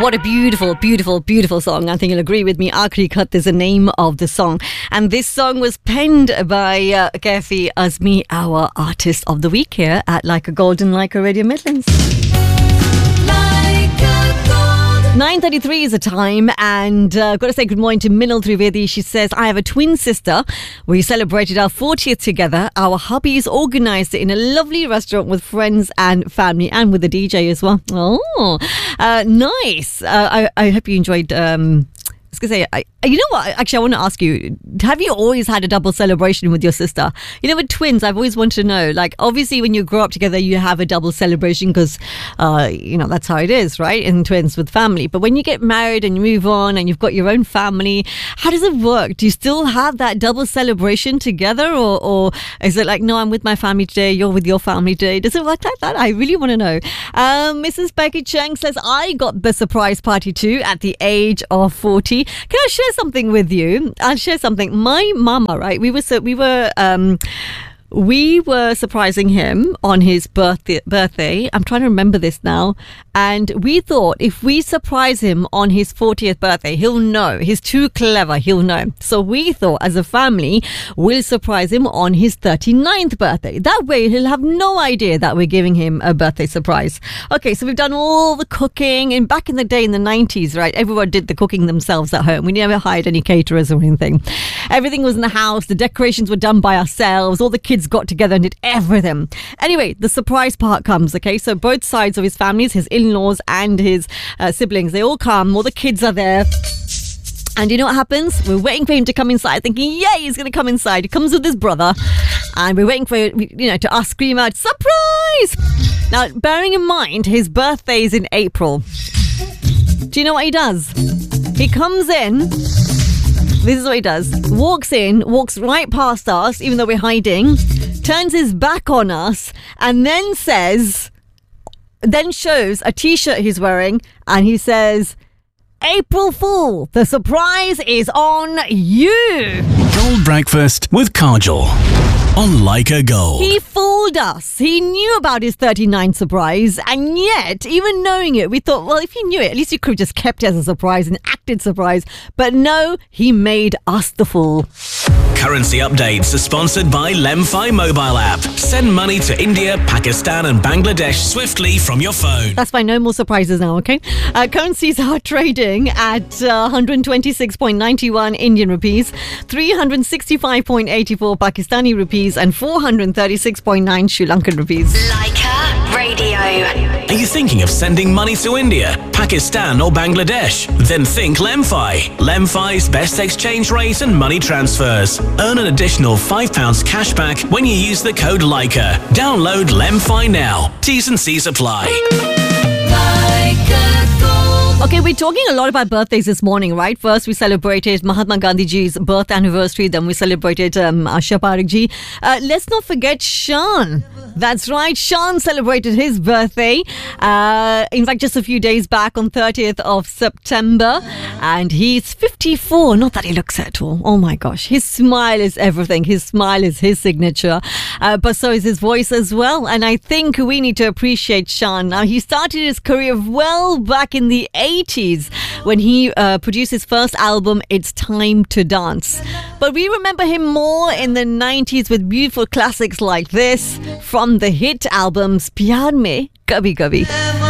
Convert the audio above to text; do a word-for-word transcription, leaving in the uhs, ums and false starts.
What a beautiful, beautiful, beautiful song. I think you'll agree with me. Aakhri Khat is the name of the song. And this song was penned by uh, Kaifi Azmi, our artist of the week here at Like a Golden Like a Radio Midlands. nine thirty-three is the time, and uh, got to say good morning to Minal Trivedi. She says, I have a twin sister. We celebrated our fortieth together. Our hubbies organised it in a lovely restaurant with friends and family, and with the D J as well. Oh, uh, nice. Uh, I, I hope you enjoyed... Um, I was going to say, I, you know what? Actually, I want to ask you, have you always had a double celebration with your sister? You know, with twins, I've always wanted to know, like, obviously when you grow up together, you have a double celebration because, uh, you know, that's how it is, right? In twins with family. But when you get married and you move on and you've got your own family, how does it work? Do you still have that double celebration together? Or, or is it like, no, I'm with my family today, you're with your family today? Does it work like that? I really want to know. Um, Missus Becky Cheng says, I got the surprise party too at the age of forty. Can I share something with you? I'll share something. My mama, right? We were so we were um, we were surprising him on his birthday. Birthday. I'm trying to remember this now. And we thought if we surprise him on his fortieth birthday, he'll know. He's too clever. He'll know. So we thought, as a family, we'll surprise him on his thirty-ninth birthday. That way, he'll have no idea that we're giving him a birthday surprise. Okay, so we've done all the cooking. And back in the day, in the nineties, right, everyone did the cooking themselves at home. We never hired any caterers or anything. Everything was in the house. The decorations were done by ourselves. All the kids got together and did everything. Anyway, the surprise part comes, okay? So both sides of his families, his in-laws and his uh, siblings, they all come. All the kids are there. And you know what happens? We're waiting for him to come inside, thinking, yay, he's going to come inside. He comes with his brother. And we're waiting for, you know, to us scream out, surprise! Now, bearing in mind, his birthday is in April. Do you know what he does? He comes in... This is what he does. Walks in, walks right past us, even though we're hiding, turns his back on us, and then says, then shows a t-shirt he's wearing, and he says, April Fool, the surprise is on you. Gold Breakfast with Kajol on Like a Gold. He fooled us. He knew about his thirty-ninth surprise, and yet, even knowing it, we thought, well, if he knew it, at least he could have just kept it as a surprise and acted surprised. But no, he made us the fool. Currency updates are sponsored by Lemfi mobile app. Send money to India, Pakistan and Bangladesh swiftly from your phone. That's fine. No more surprises now, okay? Uh, currencies are trading at uh, one hundred twenty-six point nine one Indian rupees, three hundred sixty-five point eight four Pakistani rupees and four hundred thirty-six point nine Sri Lankan rupees. Leica Radio. Are you thinking of sending money to India, Pakistan or Bangladesh? Then think Lemfi. Lemfi's best exchange rate and money transfers. Earn an additional five pounds cash back when you use the code Leica. Download Lemfi now. T's and C's apply. Okay, we're talking a lot about birthdays this morning, right? First, we celebrated Mahatma Gandhi ji's birth anniversary. Then we celebrated um, Asha Parekh ji. Uh, let's not forget Shan. That's right. Shan celebrated his birthday. Uh, in fact, just a few days back on thirtieth of September. And he's fifty-four. Not that he looks it at all. Oh my gosh. His smile is everything. His smile is his signature. Uh, but so is his voice as well. And I think we need to appreciate Shan. Now, he started his career well back in the eighties when he uh, produced his first album, It's Time to Dance. But we remember him more in the nineties with beautiful classics like this from the hit albums Pyar Mein Kabhi Kabhi.